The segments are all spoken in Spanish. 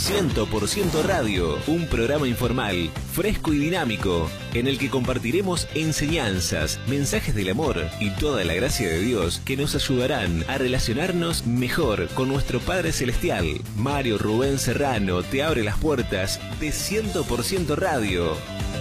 100% Radio, un programa informal, fresco y dinámico, en el que compartiremos enseñanzas, mensajes del amor y toda la gracia de Dios que nos ayudarán a relacionarnos mejor con nuestro Padre Celestial. Mario Rubén Serrano te abre las puertas de 100% Radio.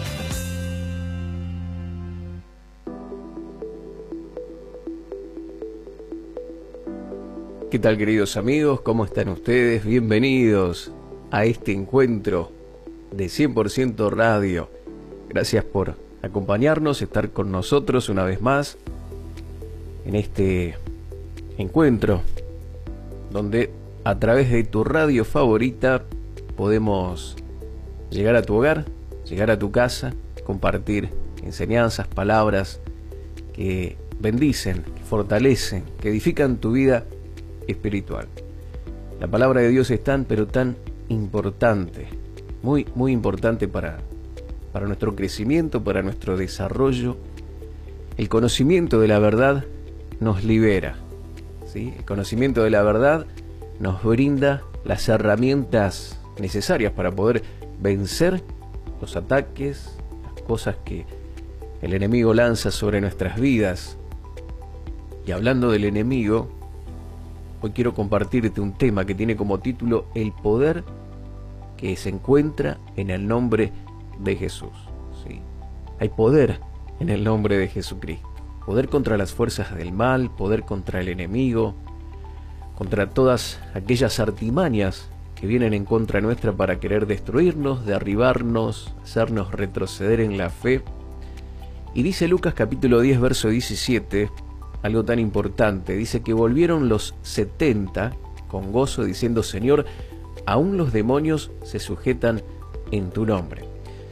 ¿Qué tal, queridos amigos? ¿Cómo están ustedes? Bienvenidos a este encuentro de 100% Radio. Gracias por acompañarnos, estar con nosotros una vez más en este encuentro donde a través de tu radio favorita podemos llegar a tu hogar, llegar a tu casa, compartir enseñanzas, palabras que bendicen, que fortalecen, que edifican tu vida espiritual. La palabra de Dios es tan, pero tan importante, muy importante para nuestro crecimiento, para nuestro desarrollo. El conocimiento de la verdad nos libera, ¿sí? El conocimiento de la verdad nos brinda las herramientas necesarias para poder vencer los ataques, las cosas que el enemigo lanza sobre nuestras vidas. Y hablando del enemigo, hoy quiero compartirte un tema que tiene como título El poder que se encuentra en el nombre de Jesús. ¿Sí? Hay poder en el nombre de Jesucristo. Poder contra las fuerzas del mal, poder contra el enemigo, contra todas aquellas artimañas que vienen en contra nuestra para querer destruirnos, derribarnos, hacernos retroceder en la fe. Y dice Lucas capítulo 10, verso 17, algo tan importante. Dice que volvieron los 70 con gozo diciendo: Señor, aún los demonios se sujetan en tu nombre.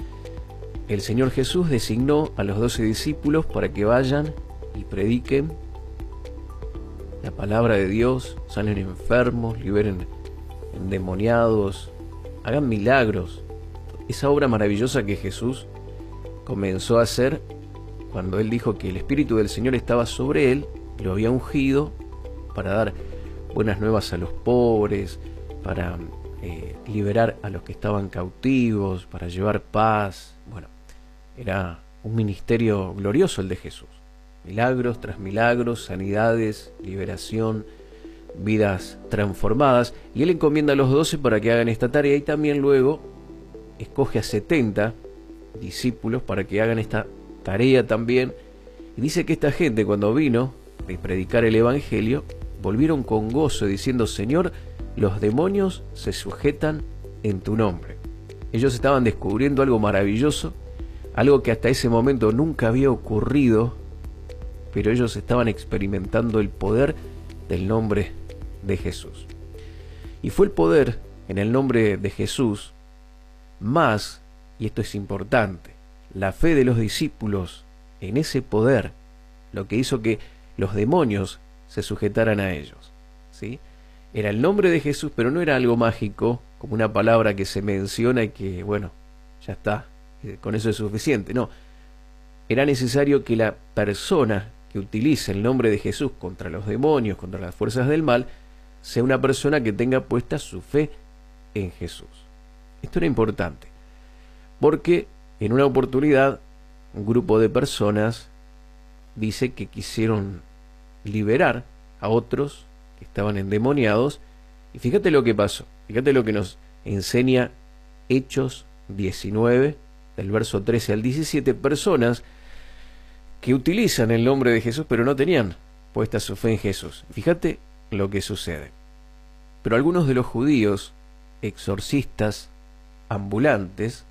El Señor Jesús designó a los 12 discípulos para que vayan y prediquen la palabra de Dios, sanen enfermos, liberen endemoniados, hagan milagros. Esa obra maravillosa que Jesús comenzó a hacer cuando Él dijo que el Espíritu del Señor estaba sobre Él, lo había ungido para dar buenas nuevas a los pobres, para liberar a los que estaban cautivos, para llevar paz. Bueno, era un ministerio glorioso el de Jesús. Milagros tras milagros, sanidades, liberación, vidas transformadas. Y Él encomienda a los 12 para que hagan esta tarea, y también luego escoge a 70 discípulos para que hagan esta tarea también. Y dice que esta gente, cuando vino de predicar el evangelio, volvieron con gozo diciendo: Señor, los demonios se sujetan en tu nombre. Ellos estaban descubriendo algo maravilloso, algo que hasta ese momento nunca había ocurrido, pero ellos estaban experimentando el poder del nombre de Jesús. Y fue el poder en el nombre de Jesús más, y esto es importante, la fe de los discípulos en ese poder, lo que hizo que los demonios se sujetaran a ellos, ¿sí? Era el nombre de Jesús, pero no era algo mágico, como una palabra que se menciona y que, bueno, ya está, con eso es suficiente. No, era necesario que la persona que utilice el nombre de Jesús contra los demonios, contra las fuerzas del mal, sea una persona que tenga puesta su fe en Jesús. Esto era importante, porque en una oportunidad un grupo de personas dice que quisieron liberar a otros que estaban endemoniados, y fíjate lo que pasó, fíjate lo que nos enseña Hechos 19, del verso 13 al 17, personas que utilizan el nombre de Jesús pero no tenían puesta su fe en Jesús. Fíjate lo que sucede. Pero algunos de los judíos, exorcistas ambulantes,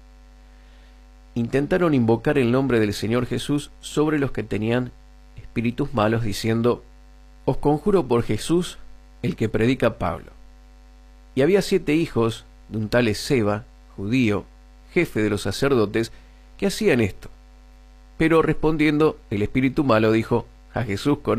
intentaron invocar el nombre del Señor Jesús sobre los que tenían espíritus malos, diciendo: Os conjuro por Jesús, el que predica Pablo. Y había 7 hijos de un tal Esceva, judío, jefe de los sacerdotes, que hacían esto. Pero respondiendo, el espíritu malo dijo: A Jesús